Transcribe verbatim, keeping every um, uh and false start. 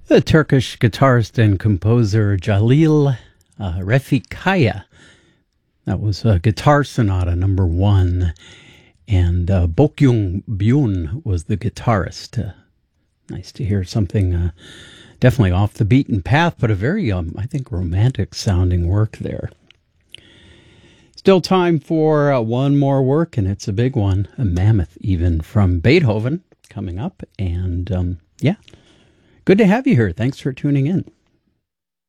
The Turkish guitarist and composer Jalil uh, Refikaya. That was uh, Guitar Sonata number one. And uh, Bokyung Byun was the guitarist. Uh, nice to hear something uh, definitely off the beaten path, but a very, um, I think, romantic sounding work there. Still time for uh, one more work, and it's a big one, a mammoth even, from Beethoven coming up. And um, yeah, good to have you here. Thanks for tuning in.